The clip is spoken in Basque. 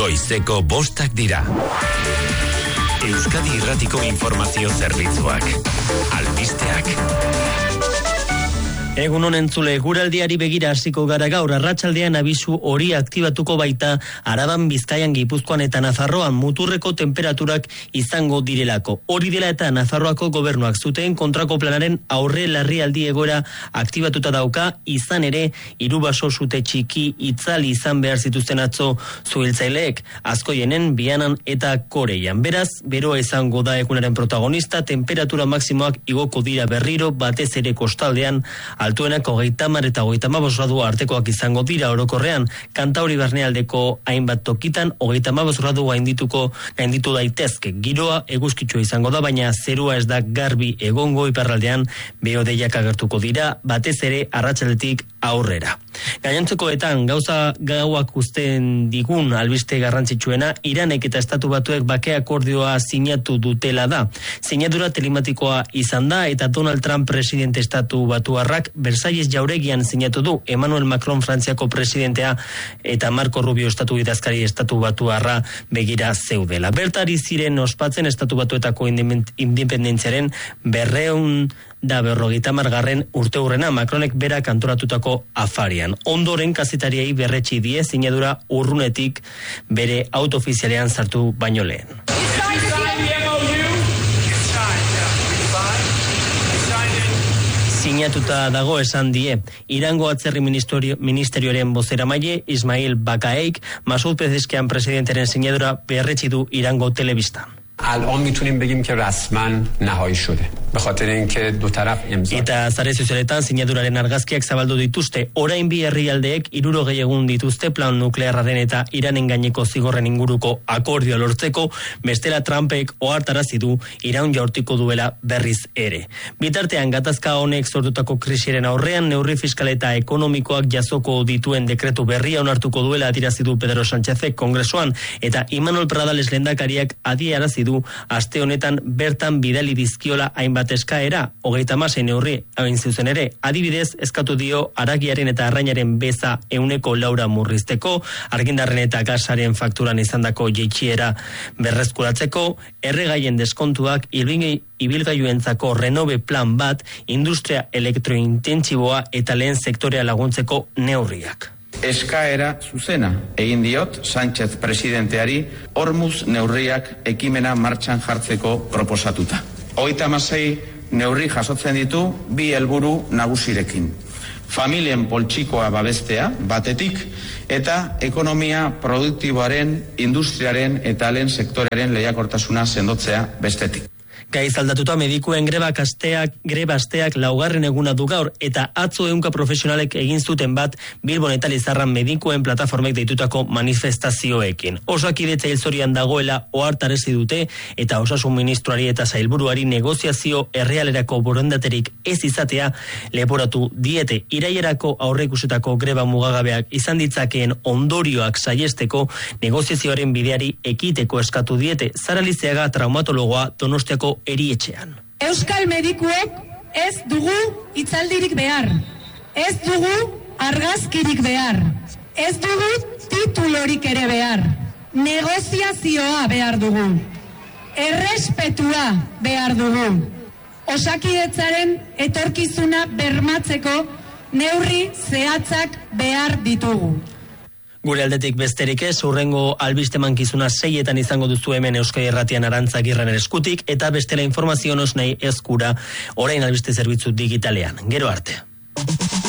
Goizeko 5 dira. Euskadi Irratiko informazio zerbitzuak. Albisteak. Egun honen zule, guraldiari begira hasiko gara gaur, arratsaldean abisu hori aktibatuko baita Araban, Bizkaian, Gipuzkoan eta Nafarroan muturreko temperaturak izango direlako. Hori dela eta Nafarroako gobernuak zuten kontrako planaren aurre larrialdi egoera aktibatuta dauka, izan ere, 3 baso sute txiki itzali izan behar zituzten atzo zuhiltzaileek, Azkoienen, Bianan eta Koreian. Beraz, beroa izango da egunaren protagonista, temperatura maksimoak igoko dira berriro, batez ere kostaldean, altuenak 30 eta 35 gradu artekoak izango dira orokorrean, Kantauri barnealdeko hainbat tokitan 35 gradu gainditu daitezke. Giroa eguzkitsua izango da, baina zerua ez da garbi egongo, iparraldean behodeiak agertuko dira, batez ere arratsaldetik aurrera. Gainontzekoetan gauza gauak uzten digun albiste garrantzitsuena, Iranek eta Estatu Batuek bake akordioa sinatu dutela da. Sinadura telematikoa izan da eta Donald Trump presidente Estatu Batuarrak Versalles jauregian sinatu du, Emmanuel Macron Frantziako presidentea eta Marco Rubio Estatu idazkari Estatu Batuarra begira zeudela. Bertari ziren ospatzen Estatu Batuetako independentziaren 250. urteurrena Macronek berak antolatutako afarian. Ondoren kazetariei berretsi die sinadura urrunetik bere auto ofizialean sartu baino lehen. Sinatuta dago esan die. Irango atzerri ministerioaren bozeramaile Ismail Bakaeik Masud Pezeshkian presidenteren sinadura berretsi du Irango telebistan. الان میتونیم بگیم که رسما نهایی شده به خاطر اینکه دو طرف امضا eta sare sozialetan sinaduraren argazkiak zabaldu dituzte. Orain bi herrialdeek 60 egun dituzte plan nuklearraren eta Iranen gaineko zigorren inguruko akordioa lortzeko, bestela Trumpek ohartarazi du Iran jaurtiko duela berriz ere. Bitartean gatazka honek sortutako krisiaren aurrean neurri fiskal eta ekonomikoak jasoko dituen dekretu berria onartuko duela adierazi du Pedro Sánchezek Kongresuan, eta Imanol Pradales lehendakariak adierazi du aste honetan bertan bidali dizkiola hainbat eskaera, 36 neurri hain zuzen ere. Adibidez, eskatu dio haragiaren eta arrainaren beza 100 murrizteko, argindarren eta gasaren fakturan izandako jaitsiera berreskuratzeko, erregaien deskontuak, ibilgailuentzako renove plan bat, industria elektrointentsiboa eta lehen sektorea laguntzeko neurriak. Eskaera zuzena egin diot Sánchez presidenteari Hormuz neurriak ekimena martxan jartzeko proposatuta. 36 neurri jasotzen ditu 2 helburu nagusirekin. Familien poltsikoa babestea batetik eta ekonomia produktiboaren, industriaren eta lehen sektorearen lehiakortasuna sendotzea bestetik. Gaiz aldatuta medikuen greba asteak 4. eguna du gaur, eta atzo 100 profesionalek egin zuten bat Bilbon eta Lizarran medikuen plataformek deitutako manifestazioekin. Osakidetza hilzorian dagoela ohartarazi dute eta osasun ministroari eta sailburuari negoziazio errealerako borondaterik ez izatea leporatu diete. Irailerako aurreikusitako greba mugagabeak izan ditzakeen ondorioak saihesteko negoziazioaren bideari ekiteko eskatu diete. Sara Lizeaga, traumatologoa, Donostiako erietxean. Euskal medikuek ez dugu hitzaldirik behar, ez dugu argazkirik behar, ez dugu titulorik ere behar, negoziazioa behar dugu, errespetua behar dugu, Osakidetzaren etorkizuna bermatzeko neurri zehatzak behar ditugu. Gure aldetik besterik ez, hurrengo albiste mankizuna 6etan izango duzu hemen Euskadi Irratian Arantza Agirreren eskutik, eta bestela informazio nosnei eskura orain albiste zerbitzu digitalean. Gero arte.